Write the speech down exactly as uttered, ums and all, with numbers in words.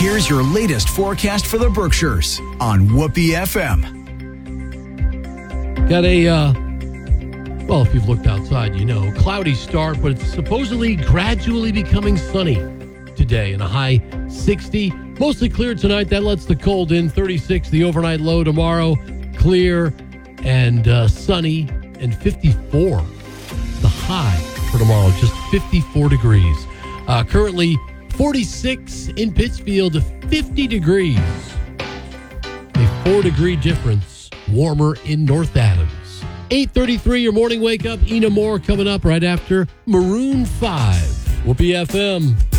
Here's your latest forecast for the Berkshires on Whoopee F M. Got a, uh, well, if you've looked outside, you know, cloudy start, but it's supposedly gradually becoming sunny today, and a high sixty. Mostly clear tonight. That lets the cold in. thirty-six, the overnight low tomorrow. Clear and uh, sunny, and fifty-four. The high for tomorrow, just fifty-four degrees. Uh, currently forty-six in Pittsfield, fifty degrees. A four-degree difference. Warmer in North Adams. eight thirty-three, your morning wake up. Ina Moore coming up right after Maroon five. Whoopee F M.